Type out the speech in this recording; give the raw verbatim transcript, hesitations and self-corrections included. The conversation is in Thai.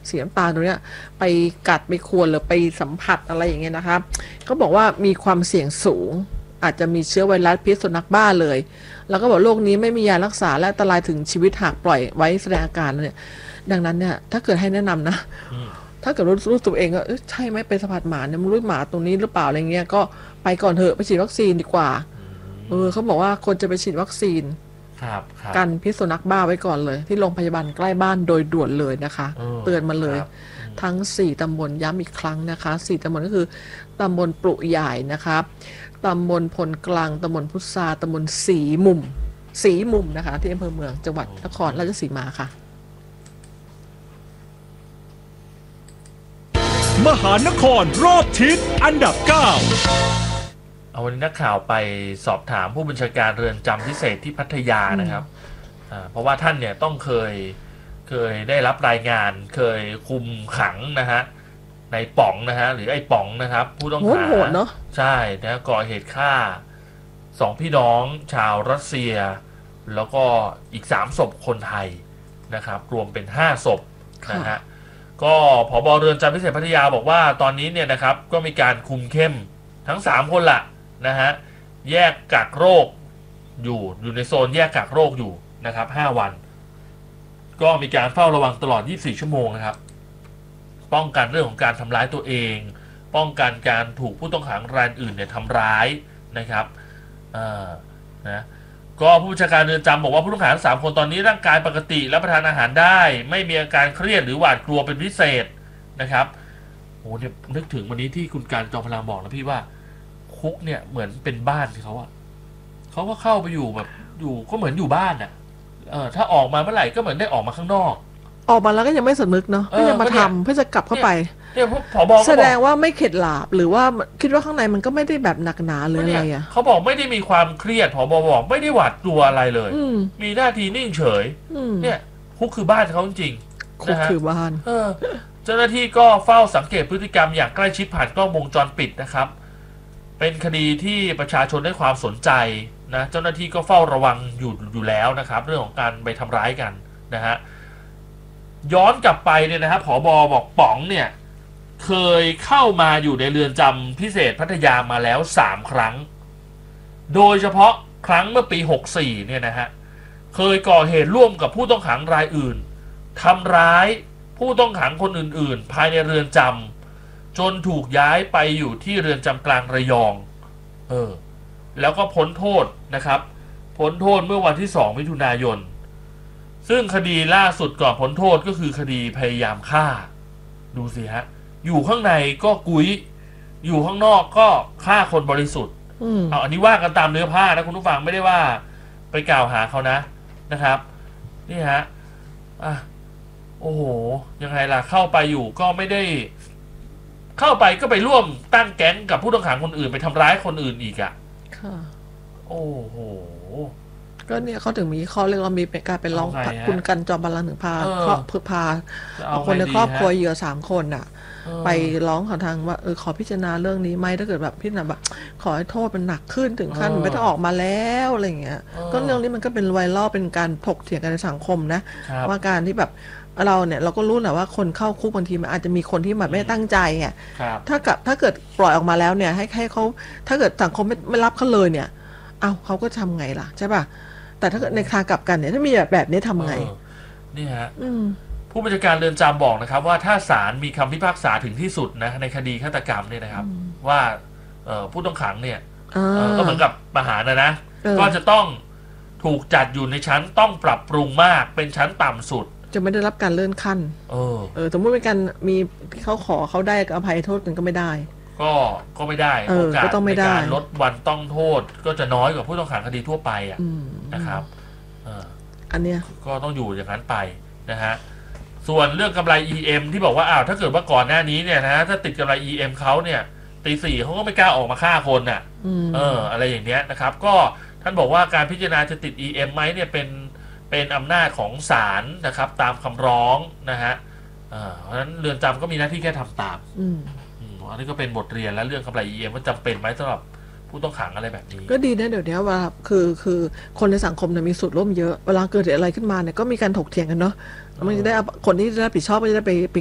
สีน้ำตาลตัวเนี้ยไปกัดไปควรหรือไปสัมผัสอะไรอย่างเงี้ยนะคะเขาบอกว่ามีความเสี่ยงสูงอาจจะมีเชื้อไวรัสพิษสุนัขบ้าเลยแล้วก็บอกโรคนี้ไม่มียารักษาและอันตรายถึงชีวิตหากปล่อยไว้แสดงอาการเนี่ยดังนั้นเนี่ยถ้าเกิดให้แนะนำนะถ้าเกิดรู้รู้ตัวเองก็ใช่ไหมไปสัมผัสหมาเนี่ยมันรู้หมาตรงนี้หรือเปล่าอะไรเงี้ยก็ไปก่อนเถอะไปฉีดวัคซีนดีกว่าเออเขาบอกว่าคนจะไปฉีดวัคซีนกันพิษสุนัขบ้าไว้ก่อนเลยที่โรงพยาบาลใกล้บ้านโดยด่วนเลยนะคะเตือนมาเลยทั้งสี่ตำบลย้ำอีกครั้งนะคะสี่ตำบลก็คือตำบลปลุใหญ่นะคะตำบลพลกลางตำบลพุทราตำบลสีมุมสีมุมนะคะที่อำเภอเมืองจังหวัดนครราชสีมาค่ะมหานครรอบทิศอันดับเก้าเอาวันนี้นักข่าวไปสอบถามผู้บัญชาการเรือนจำพิเศษที่พัทยานะครับเพราะว่าท่านเนี่ยต้องเคยเคยได้รับรายงานเคยคุมขังนะฮะในป๋องนะฮะหรือไอ้ป๋องนะครับผู้ต้องหาโหดเนาะใช่นะก่อเหตุฆ่าสองพี่น้องชาวรัสเซียแล้วก็อีกสามศพคนไทยนะครับรวมเป็นห้าศพนะฮะก็ผบ.เรือนจำพิเศษพัทยาบอกว่าตอนนี้เนี่ยนะครับก็มีการคุมเข้มทั้งสามคนละนะฮะแยกกักโรคอยู่อยู่ในโซนแยกกักโรคอยู่นะครับห้าวันก็มีการเฝ้าระวังตลอดยี่สิบสี่ชั่วโมงนะครับป้องกันเรื่องของการทำร้ายตัวเองป้องกันการถูกผู้ต้องขังรายอื่นเนี่ยทำร้ายนะครับอ่านะก็ผู้บัญชาการเรือนจำบอกว่าผู้ต้องขังทั้งสามคนตอนนี้ร่างกายปกติรับประทานอาหารได้ไม่มีอาการเครียดหรือหวาดกลัวเป็นพิเศษนะครับโอ้เนี่ยนึกถึงวันนี้ที่คุณการจอมพลังบอกนะพี่ว่าคุกเนี่ยเหมือนเป็นบ้านเขาอะเขาก็เข้าไปอยู่แบบอยู่ก็เหมือนอยู่บ้านอะเออถ้าออกมาเมื่อไหร่ก็เหมือนได้ออกมาข้างนอกออกมาแล้วก็ยังไม่สำนึกเนาะก็ยังมาทำเพื่อจะกลับเข้าไปเนี่ยผบ. แสดงว่าไม่เข็ดหลาบหรือว่าคิดว่าข้างในมันก็ไม่ได้แบบหนักหนาหรืออะไรอ่ะเขาบอกไม่ได้มีความเครียดผบ.บอกไม่ได้หวาดกลัวอะไรเลยมีหน้าที่นิ่งเฉยเนี่ยคุกคือบ้านเขาจริงคุกคือบ้านเจ้าหน้าที่ก็เฝ้าสังเกตพฤติกรรมอย่างใกล้ชิดผ่านกล้องวงจรปิดนะครับเป็นคดีที่ประชาชนได้ความสนใจนะเจ้าหน้าที่ก็เฝ้าระวังอยู่อยู่แล้วนะครับเรื่องของการไปทำร้ายกันนะฮะย้อนกลับไปเนี่ยนะครับผบ.บอกป๋องเนี่ยเคยเข้ามาอยู่ในเรือนจำพิเศษพัทยามาแล้วสามครั้งโดยเฉพาะครั้งเมื่อปีหกสิบสี่เนี่ยนะฮะเคยก่อเหตุร่วมกับผู้ต้องขังรายอื่นทำร้ายผู้ต้องขังคนอื่นๆภายในเรือนจำจนถูกย้ายไปอยู่ที่เรือนจำกลางระยองเออแล้วก็พ้นโทษนะครับพ้นโทษเมื่อวันที่สองมิถุนายนซึ่งคดีล่าสุดก่อนพ้นโทษก็คือคดีพยายามฆ่าดูสิฮะอยู่ข้างในก็กุยอยู่ข้างนอกก็ฆ่าคนบริสุทธิ์เอาอันนี้ว่ากันตามเนื้อผ้านะคุณผู้ฟังไม่ได้ว่าไปกล่าวหาเขานะนะครับนี่ฮะอ่ะโอ้โหยังไงล่ะเข้าไปอยู่ก็ไม่ได้เข้าไปก็ไปร่วมตั้งแก๊งกับผู้ต้องขังคนอื่นไปทำร้ายคนอื่นอีกอ่ะค่ะโอ้โหก็เนี่ยเขาถึงมีข้อเรียกว่ามีการเป็นร้องคุณกันจอมพลังถึงพาครอบพาคนในครอบครัวเหยื่อสามคนอ่ะไปร้องขอทางว่าเออขอพิจารณาเรื่องนี้ไหมถ้าเกิดแบบพิจารณาแบบขอให้โทษมันหนักขึ้นถึงขั้นไม่ต้องออกมาแล้วอะไรอย่างเงี้ยก็เรื่องนี้มันก็เป็นไวรัลเป็นการถกเถียงกันในสังคมนะว่าการที่แบบเราเนี่ยเราก็รู้แหละว่าคนเข้าคุกบางทีมันอาจจะมีคนที่แบบไม่ตั้งใจอ่ะถ้ากับถ้าเกิดปล่อยออกมาแล้วเนี่ยให้ให้เขาถ้าเกิดสังคมไม่ไม่รับเขาเลยเนี่ยเอ้าเขาก็ทำไงล่ะใช่ป่ะแต่ถ้าเกิดในทางกลับกันเนี่ยถ้ามีแบบแบบนี้ทำไงนี่ฮะผู้บัญชาการเรือนจำบอกนะครับว่าถ้าศาลมีคำพิพากษาถึงที่สุดนะในคดีฆาตกรรมเนี่ยนะครับว่าผู้ต้องขังเนี่ยก็เหมือนกับประหารนะนะก็จะต้องถูกจัดอยู่ในชั้นต้องปรับปรุงมากเป็นชั้นต่ำสุดจะไม่ได้รับการเลื่อนขั้นเออเออสมมติเป็นการมีเขาขอเขาได้อภัยโทษมันก็ไม่ได้ก็ก็ไม่ได้โอกาสในการลดวันต้องโทษก็จะน้อยกว่าผู้ต้องขังคดีทั่วไปอ่ะนะครับอันเนี้ยก็ต้องอยู่อย่างนั้นไปนะฮะส่วนเรื่องกำไร อี เอ็ม ที่บอกว่าอ้าวถ้าเกิดว่าก่อนหน้านี้เนี่ยนะถ้าติดกำไร อี เอ็ม เขาเนี่ยตีสี่เขาก็ไม่กล้าออกมาฆ่าคนน่ะเอออะไรอย่างเนี้ยนะครับก็ท่านบอกว่าการพิจารณาจะติด อี เอ็ม ไหมเนี่ยเป็นเป็นอำนาจของศาลนะครับตามคำร้องนะฮะเพราะฉะนั้นเรือนจำก็มีหน้าที่แค่ทำตามอันนี้ก็เป็นบทเรียนและเรื่องกำไร อี เอ็ม ว่าจำเป็นไหมสำหรับผู้ต้องขังอะไรแบบนี้ก็ดีนะเดี๋ยวนี้ว่าคือคือคนในสังคมเนี่ยมีส่วนร่วมเยอะเวลาเกิดเหตุอะไรขึ้นมาเนี่ยก็มีการถกเถียงกันเนาะมันจะได้คนที่ได้รับผิดชอบก็จะได้ไป